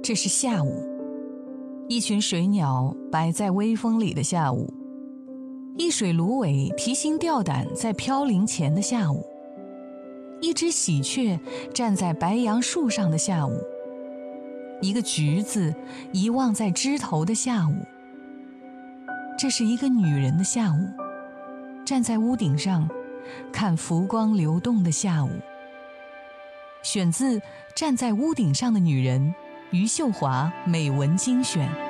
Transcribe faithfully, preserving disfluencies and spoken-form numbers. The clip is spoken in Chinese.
这是下午，一群水鸟摆在微风里的下午，一水芦苇提心吊胆在飘零前的下午，一只喜鹊站在白杨树上的下午，一个橘子遗忘在枝头的下午。这是一个女人的下午，站在屋顶上看浮光流动的下午。选自《站在屋顶上的女人》，余秀华美文精选。